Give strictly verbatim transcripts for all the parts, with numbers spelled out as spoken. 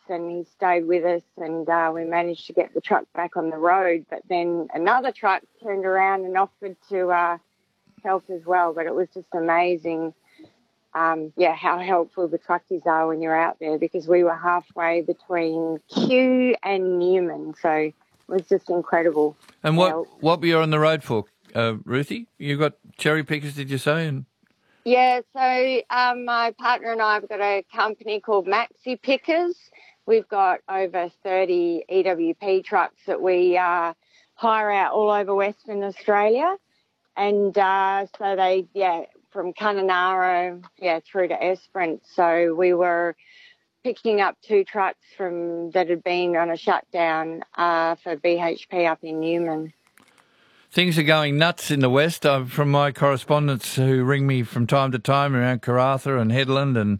and he stayed with us, and uh, we managed to get the truck back on the road. But then another truck turned around and offered to uh, help as well. But it was just amazing, um, yeah, how helpful the truckies are when you're out there, because we were halfway between Kew and Newman, so it was just incredible. And what what were you on the road for, uh, Ruthie? You got cherry pickers, did you say? And Yeah, so um, my partner and I have got a company called Maxi Pickers. We've got over thirty E W P trucks that we uh, hire out all over Western Australia. And uh, so they, yeah, from Kununurra, yeah, through to Esperance. So we were picking up two trucks from that had been on a shutdown uh, for B H P up in Newman. things are going nuts in the west. Uh, from my correspondents who ring me from time to time around Karratha and Headland and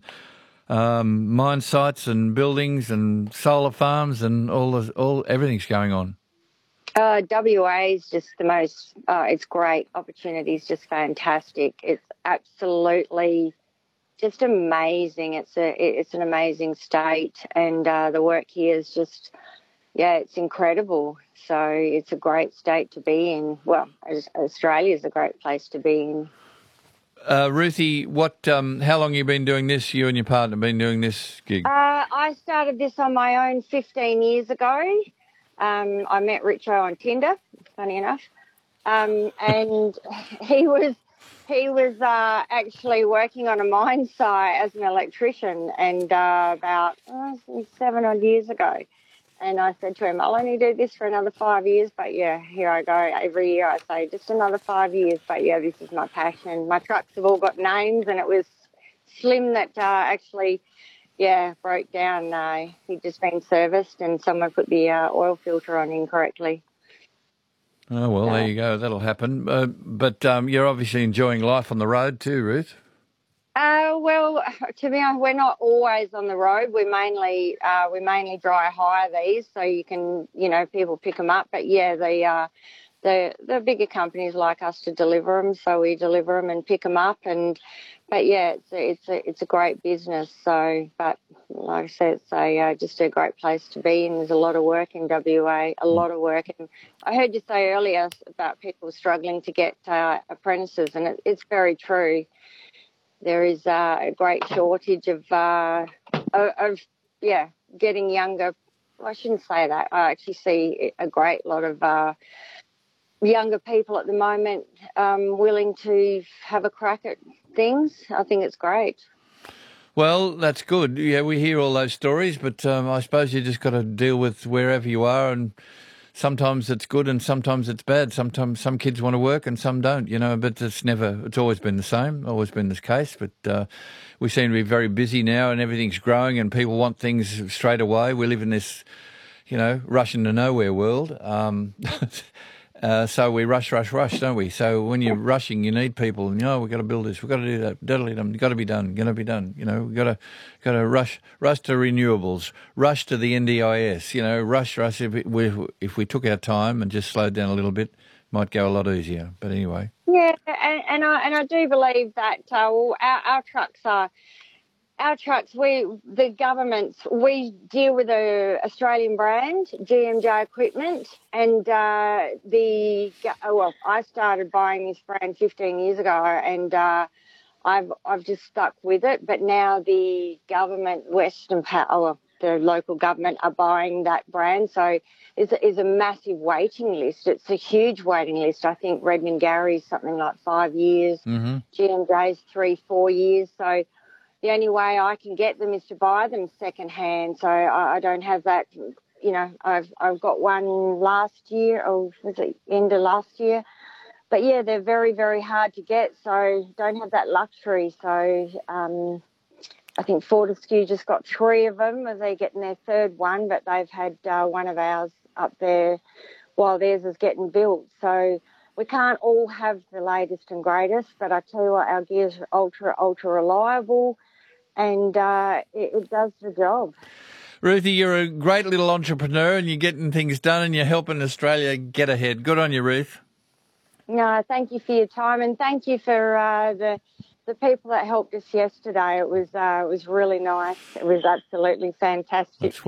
um, mine sites and buildings and solar farms and all the, all everything's going on. Uh, W A is just the most, uh, it's great. Opportunity's just fantastic. It's absolutely just amazing. It's a, it's an amazing state, and uh, the work here is just, yeah, it's incredible. So it's a great state to be in. Well, Australia is a great place to be in. Uh, Ruthie, what? Um, how long have you been doing this? You and your partner been doing this gig? Uh, I started this on my own fifteen years ago. Um, I met Richo on Tinder, funny enough, um, and he was he was uh, actually working on a mine site as an electrician, and uh, about oh, seven odd years ago. And I said to him, I'll only do this for another five years, but yeah, here I go. Every year I say, just another five years, but yeah, this is my passion. My trucks have all got names, and it was Slim that uh, actually... Yeah, broke down. Uh, he'd just been serviced and someone put the uh, oil filter on incorrectly. Oh, well, so. There you go. That'll happen. Uh, but um, you're obviously enjoying life on the road too, Ruth. Uh, well, to be honest, we're not always on the road. We mainly uh, we mainly dry hire these, so you can, you know, people pick them up. But yeah, the uh, the the bigger companies like us to deliver them, so we deliver them and pick them up. And but yeah, it's a, it's a it's a great business. So, but like I said, it's a uh, just a great place to be. And there's a lot of work in W A, a lot of work. And I heard you say earlier about people struggling to get uh, apprentices, and it, it's very true. There is uh, a great shortage of, uh, of, of, yeah, getting younger. I shouldn't say that. I actually see a great lot of uh, younger people at the moment um, willing to have a crack at things. I think it's great. Well, that's good. Yeah, we hear all those stories, but um, I suppose you just got to deal with wherever you are, and sometimes it's good and sometimes it's bad. Sometimes some kids want to work and some don't, you know, but it's never, it's always been the same, always been this case. But uh, we seem to be very busy now and everything's growing and people want things straight away. We live in this, you know, rushing to nowhere world. Um, uh, so we rush, rush, rush, don't we? So when you're rushing, you need people. And, you know, we've got to build this, we've got to do that, diddly dum, got to be done, got to be done. You know, we've got to, got to rush, rush to renewables, rush to the N D I S, you know, rush, rush. If we, if we took our time and just slowed down a little bit, might go a lot easier. But anyway. Yeah, and, and, I, and I do believe that uh, well, our, our trucks are, Our trucks, we the governments, we deal with a Australian brand, G M J Equipment, and uh, the well, I started buying this brand fifteen years ago, and uh, I've I've just stuck with it. But now the government, Western Power, the local government, are buying that brand, so it's a, it's a massive waiting list. It's a huge waiting list. I think Redmond Gary's something like five years, mm-hmm. G M J's three, four years, so. The only way I can get them is to buy them second hand. So I, I don't have that, you know, I've I've got one last year, or was it end of last year? But yeah, they're very, very hard to get, so don't have that luxury. So um, I think Fortescue just got three of them. They're getting their third one, but they've had uh, one of ours up there while theirs is getting built. So we can't all have the latest and greatest, but I tell you what, our gear's ultra, ultra reliable. And uh, it, it does the job. Ruthie, you're a great little entrepreneur and you're getting things done and you're helping Australia get ahead. Good on you, Ruth. No, thank you for your time, and thank you for uh, the the people that helped us yesterday. It was uh, it was really nice. It was absolutely fantastic. That's